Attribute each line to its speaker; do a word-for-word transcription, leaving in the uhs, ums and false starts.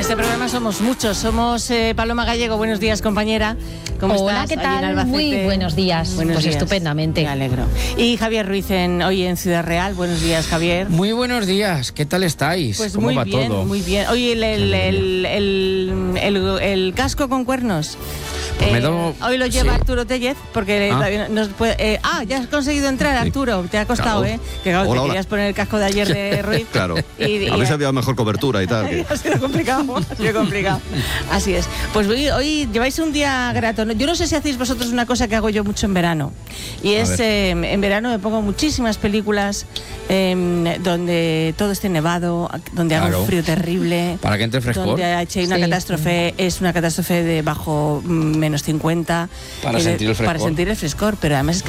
Speaker 1: este programa somos muchos. Somos eh, Paloma Gallego. Buenos días, compañera. ¿Cómo
Speaker 2: Hola,
Speaker 1: estás?
Speaker 2: ¿qué tal? Muy buenos días.
Speaker 1: Buenos
Speaker 2: pues
Speaker 1: días.
Speaker 2: Estupendamente.
Speaker 1: Me alegro. Y Javier Ruiz en, hoy en Ciudad Real. Buenos días, Javier.
Speaker 3: Muy buenos días. ¿Qué tal estáis?
Speaker 1: Pues
Speaker 3: ¿Cómo
Speaker 1: muy
Speaker 3: va
Speaker 1: bien,
Speaker 3: todo?
Speaker 1: muy bien. Oye, el, el, el, el, el, el casco con cuernos.
Speaker 3: Pues me
Speaker 1: Eh,
Speaker 3: do-
Speaker 1: hoy lo lleva
Speaker 3: sí.
Speaker 1: Arturo Tellez porque
Speaker 3: Ah.
Speaker 1: todavía nos puede, eh, ah, ya has conseguido entrar, Arturo. Te ha costado,
Speaker 4: Claro.
Speaker 1: ¿eh? Que claro,
Speaker 4: Hola,
Speaker 1: te
Speaker 4: hola.
Speaker 1: querías poner el casco de ayer de Ruiz.
Speaker 4: Claro.
Speaker 1: Y-
Speaker 4: A
Speaker 1: y-
Speaker 4: ver si había mejor cobertura y tal. que-
Speaker 1: Ha sido complicado, ha sido complicado. Así es. Pues hoy, hoy lleváis un día grato. ¿no? Yo no sé si hacéis vosotros una cosa que hago yo mucho en verano. Y
Speaker 3: A
Speaker 1: es,
Speaker 3: ver.
Speaker 1: eh, en verano me pongo muchísimas películas eh, donde todo esté nevado, donde haga
Speaker 3: Claro.
Speaker 1: un frío terrible.
Speaker 3: Para que entre frescor.
Speaker 1: Donde hay una
Speaker 2: Sí.
Speaker 1: catástrofe, es una catástrofe de bajo mm, menos cincuenta.
Speaker 3: Para
Speaker 1: eh,
Speaker 3: sentir el
Speaker 1: Para
Speaker 3: frescor.
Speaker 1: sentir el frescor, pero además es que